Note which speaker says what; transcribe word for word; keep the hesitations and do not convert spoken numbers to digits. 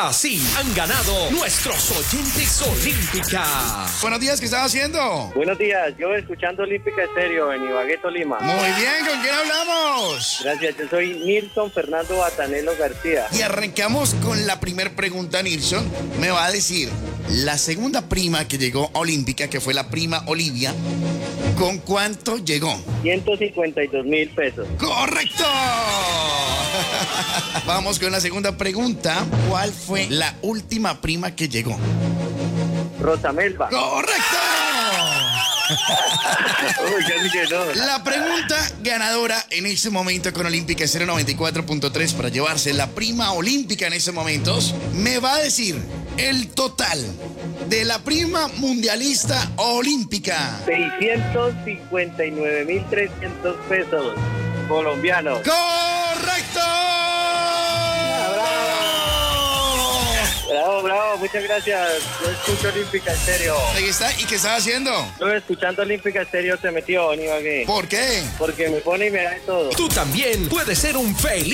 Speaker 1: Así han ganado nuestros oyentes Olímpica.
Speaker 2: Buenos días, ¿qué estás haciendo?
Speaker 3: Buenos días, yo escuchando Olímpica Estéreo en Ibagué, Tolima.
Speaker 2: Muy bien, ¿con quién hablamos?
Speaker 3: Gracias, yo soy Nilson Fernando Batanelo García.
Speaker 2: Y arrancamos con la primer pregunta, Nilson. Me va a decir, la segunda prima que llegó a Olímpica, que fue la prima Olivia, ¿con cuánto llegó?
Speaker 3: ciento cincuenta y dos mil pesos.
Speaker 2: ¡Correcto! Vamos con la segunda pregunta. ¿Cuál fue la última prima que llegó?
Speaker 3: Rosamelba.
Speaker 2: ¡Correcto!
Speaker 3: Uy, casi que no.
Speaker 2: La pregunta ganadora en ese momento con Olímpica cero noventa y cuatro punto tres para llevarse la prima olímpica en esos momentos, me va a decir el total de la prima mundialista olímpica.
Speaker 3: seiscientos cincuenta y nueve mil trescientos pesos colombianos.
Speaker 2: ¡Correcto!
Speaker 3: Bravo, bravo, muchas gracias. Yo escucho Olímpica Estéreo.
Speaker 2: Ahí está. ¿Y qué estás haciendo?
Speaker 3: Yo escuchando Olímpica Estéreo te metió en Ibagué.
Speaker 2: ¿Por qué?
Speaker 3: Porque me pone y me da de todo.
Speaker 1: Tú también puedes ser un feliz